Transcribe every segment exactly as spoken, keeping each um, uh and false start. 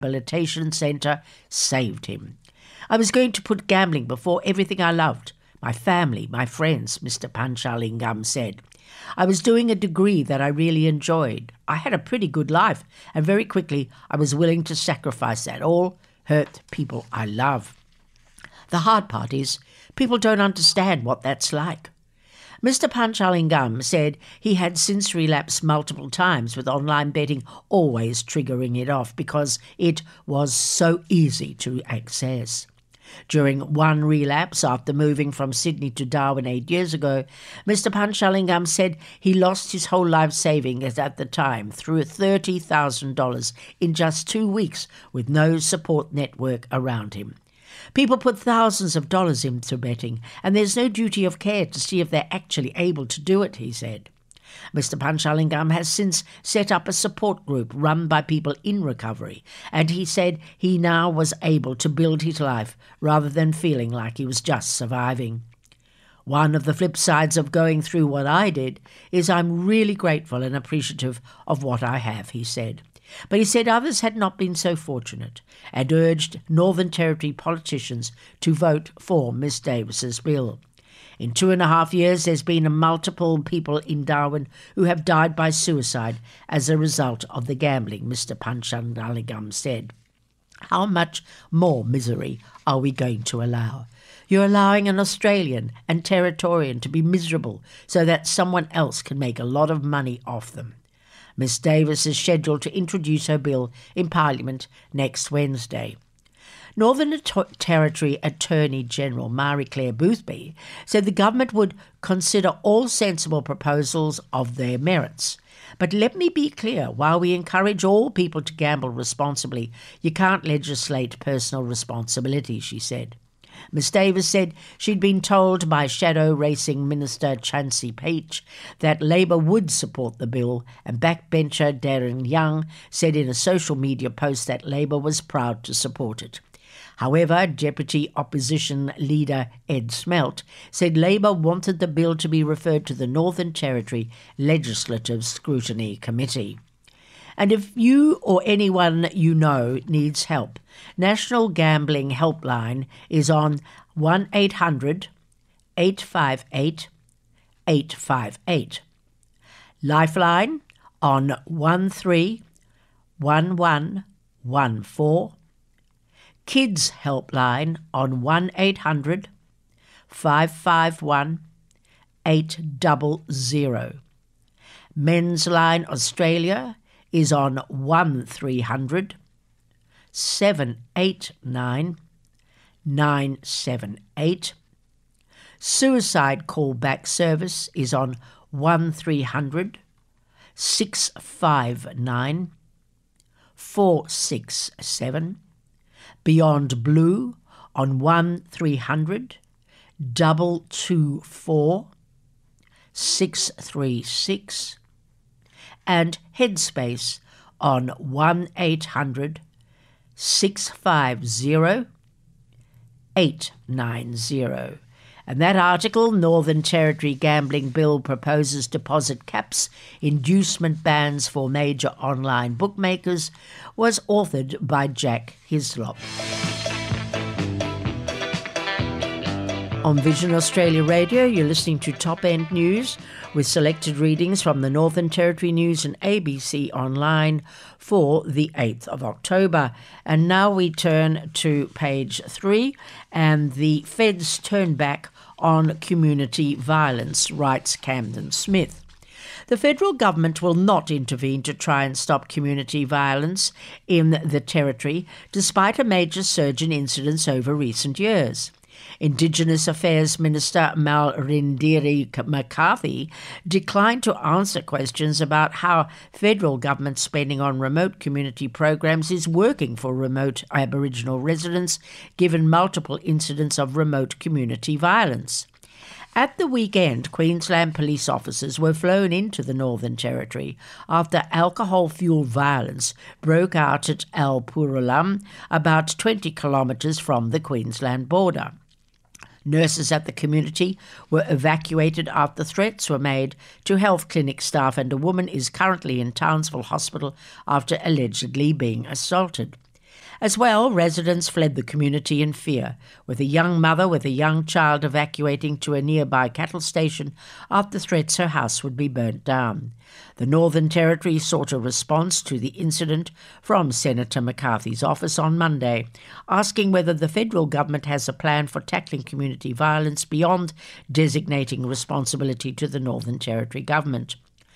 Rehabilitation Centre saved him. I was going to put gambling before everything I loved, my family, my friends, Mister Panchalingam said. I was doing a degree that I really enjoyed. I had a pretty good life, and very quickly I was willing to sacrifice that all, hurt people I love. The hard part is, people don't understand what that's like. Mister Panchalingam said he had since relapsed multiple times, with online betting always triggering it off because it was so easy to access. During one relapse after moving from Sydney to Darwin eight years ago, Mister Panchalingam said he lost his whole life savings at the time through thirty thousand dollars in just two weeks with no support network around him. People put thousands of dollars into betting, and there's no duty of care to see if they're actually able to do it, he said. Mister Panchalingam has since set up a support group run by people in recovery, and he said he now was able to build his life rather than feeling like he was just surviving. One of the flip sides of going through what I did is I'm really grateful and appreciative of what I have, he said. But he said others had not been so fortunate and urged Northern Territory politicians to vote for Miss Davis's bill. In two and a half years, there's been multiple people in Darwin who have died by suicide as a result of the gambling, Mister Panchalingam said. How much more misery are we going to allow? You're allowing an Australian and Territorian to be miserable so that someone else can make a lot of money off them. Miss Davis is scheduled to introduce her bill in Parliament next Wednesday. Northern Territory Attorney General Marie-Claire Boothby said the government would consider all sensible proposals of their merits. But let me be clear, while we encourage all people to gamble responsibly, you can't legislate personal responsibility, she said. Miss Davis said she'd been told by Shadow Racing Minister Chansey Paich that Labor would support the bill, and backbencher Darren Young said in a social media post that Labor was proud to support it. However, Deputy Opposition Leader Ed Smelt said Labor wanted the bill to be referred to the Northern Territory Legislative Scrutiny Committee. And if you or anyone you know needs help, National Gambling Helpline is on one eight hundred, eight five eight, eight five eight. Lifeline on one three one one one four. Kids Helpline on one eight hundred, five five one, eight zero zero. Men's Line Australia is on one three hundred, seven eight nine, nine seven eight. Suicide Callback Service is on one three hundred, six five nine, four six seven. Beyond Blue on one three hundred, two two four, six three six. And Headspace on one eight hundred, six five zero, eight nine zero. And that article, Northern Territory Gambling Bill Proposes Deposit Caps, Inducement Bans for Major Online Bookmakers, was authored by Jack Hislop. On Vision Australia Radio, you're listening to Top End News with selected readings from the Northern Territory News and A B C Online for the eighth of October. And now we turn to page three, and the feds turn back on community violence, writes Camden Smith. The federal government will not intervene to try and stop community violence in the Territory, despite a major surge in incidents over recent years. Indigenous Affairs Minister Malrindiri McCarthy declined to answer questions about how federal government spending on remote community programs is working for remote Aboriginal residents, given multiple incidents of remote community violence. At the weekend, Queensland police officers were flown into the Northern Territory after alcohol-fueled violence broke out at Alpuralam, about twenty kilometres from the Queensland border. Nurses at the community were evacuated after threats were made to health clinic staff, and a woman is currently in Townsville Hospital after allegedly being assaulted. As well, residents fled the community in fear, with a young mother with a young child evacuating to a nearby cattle station after threats her house would be burnt down. The Northern Territory sought a response to the incident from Senator McCarthy's office on Monday, asking whether the federal government has a plan for tackling community violence beyond designating responsibility to the Northern Territory government.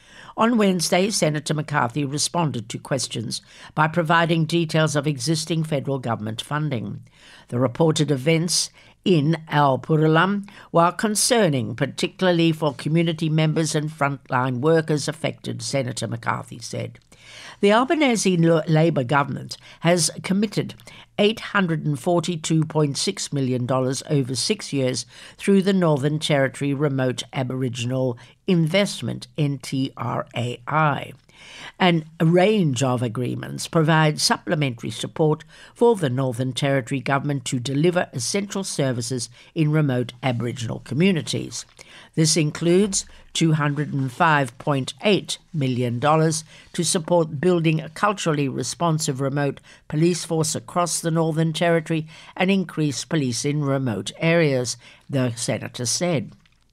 On Wednesday, Senator McCarthy responded to questions by providing details of existing federal government funding. The reported events in Alpuralam were concerning, particularly for community members and frontline workers affected, Senator McCarthy said. The Albanese Labor government has committed eight hundred forty-two point six million dollars over six years through the Northern Territory Remote Aboriginal Investment, N T R A I. And a range of agreements provide supplementary support for the Northern Territory government to deliver essential services in remote Aboriginal communities. This includes two hundred five point eight million dollars to support building a culturally responsive remote police force across the Northern Territory and increase police in remote areas, the senator said.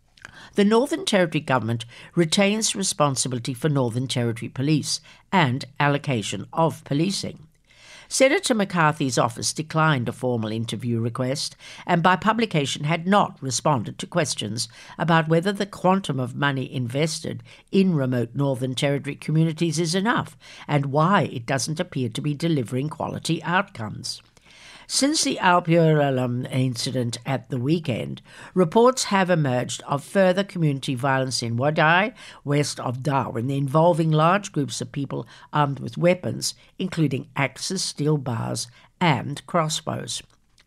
The Northern Territory government retains responsibility for Northern Territory Police and allocation of policing. Senator McCarthy's office declined a formal interview request and by publication had not responded to questions about whether the quantum of money invested in remote Northern Territory communities is enough and why it doesn't appear to be delivering quality outcomes. Since the Alpuralam incident at the weekend, reports have emerged of further community violence in Wadeye, west of Darwin, involving large groups of people armed with weapons, including axes, steel bars, and crossbows.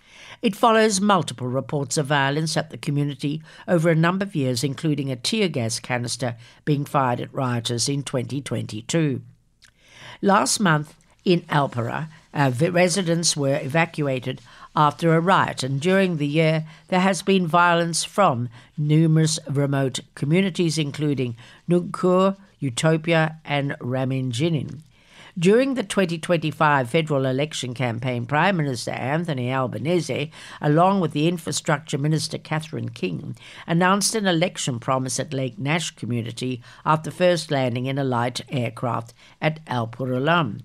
It follows multiple reports of violence at the community over a number of years, including a tear gas canister being fired at rioters in twenty twenty-two. Last month, in Alpura, uh, residents were evacuated after a riot, and during the year there has been violence from numerous remote communities, including Nugkur, Utopia, and Raminginin. During the twenty twenty-five federal election campaign, Prime Minister Anthony Albanese, along with the Infrastructure Minister Catherine King, announced an election promise at Lake Nash community after first landing in a light aircraft at Alpuralam.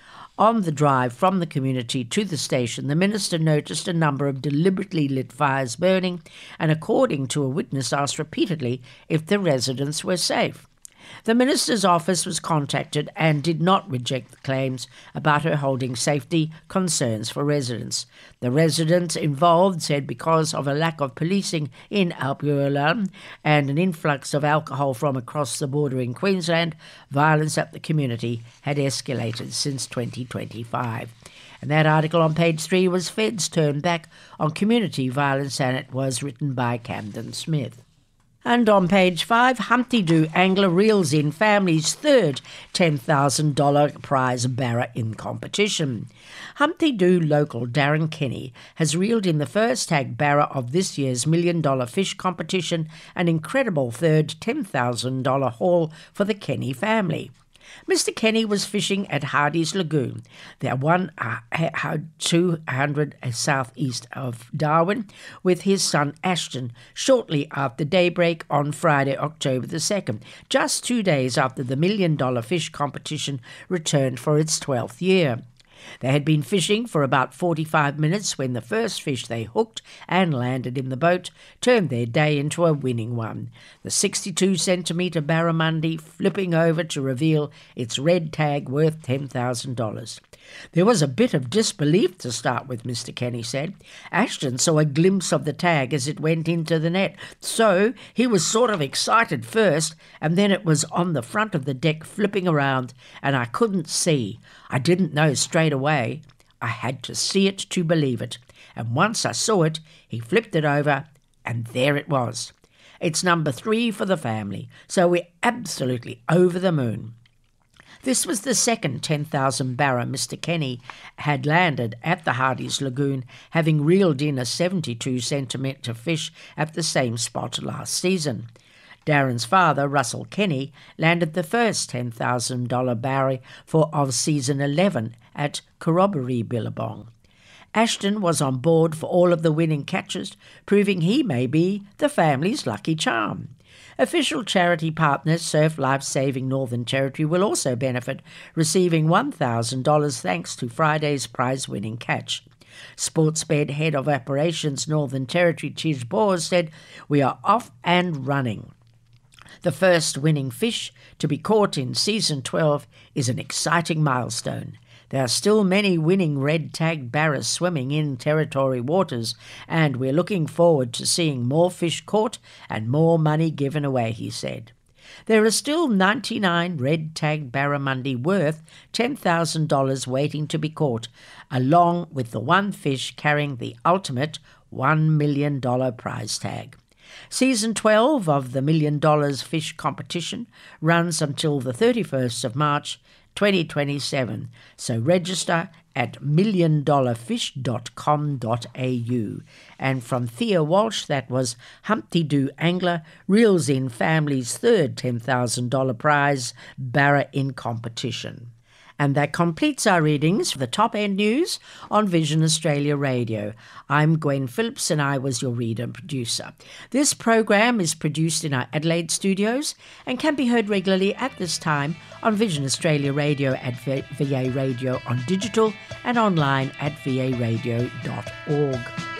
On the drive from the community to the station, the minister noticed a number of deliberately lit fires burning and, according to a witness, asked repeatedly if the residents were safe. The minister's office was contacted and did not reject the claims about her holding safety concerns for residents. The residents involved said because of a lack of policing in Alpuralam and an influx of alcohol from across the border in Queensland, violence at the community had escalated since twenty twenty-five. And that article on page three was Feds Turn Back on Community Violence, and it was written by Camden Smith. And on page five, Humpty Doo angler reels in family's third ten thousand dollars prize barra in competition. Humpty Doo local Darren Kenny has reeled in the first tag barra of this year's million dollar fish competition, an incredible third ten thousand dollars haul for the Kenny family. Mister Kenny was fishing at Hardy's Lagoon, there one uh, two hundred southeast of Darwin, with his son Ashton shortly after daybreak on Friday, October the second, just two days after the Million Dollar Fish competition returned for its twelfth year. They had been fishing for about forty-five minutes when the first fish they hooked and landed in the boat turned their day into a winning one, the sixty-two centimetre barramundi flipping over to reveal its red tag worth ten thousand dollars. There was a bit of disbelief to start with, Mister Kenny said. Ashton saw a glimpse of the tag as it went into the net, so he was sort of excited first, and then it was on the front of the deck flipping around, and I couldn't see. I didn't know straight away. I had to see it to believe it, and once I saw it, he flipped it over, and there it was. It's number three for the family, so we're absolutely over the moon. This was the second ten thousand barra Mister Kenny had landed at the Hardy's Lagoon, having reeled in a seventy-two centimetre fish at the same spot last season. Darren's father, Russell Kenny, landed the first ten thousand dollars Barry for of season eleven at Corroboree Billabong. Ashton was on board for all of the winning catches, proving he may be the family's lucky charm. Official charity partner Surf Life Saving Northern Territory will also benefit, receiving one thousand dollars thanks to Friday's prize-winning catch. Sportsbet Head of Operations Northern Territory Chij Bors said, "We are off and running. The first winning fish to be caught in Season twelve is an exciting milestone. There are still many winning red-tagged barras swimming in territory waters, and we're looking forward to seeing more fish caught and more money given away," he said. There are still ninety-nine red-tagged barramundi worth ten thousand dollars waiting to be caught, along with the one fish carrying the ultimate one million dollars prize tag. Season twelve of the Million Dollars Fish Competition runs until the thirty-first of March twenty twenty-seven, so register at million dollar fish dot com dot a u. And from Thea Walsh, that was Humpty Doo Angler reels in family's third ten thousand dollars prize, Barra in competition. And that completes our readings for the Top End News on Vision Australia Radio. I'm Gwen Phillips and I was your reader and producer. This program is produced in our Adelaide studios and can be heard regularly at this time on Vision Australia Radio at V A Radio on digital and online at v a radio dot org.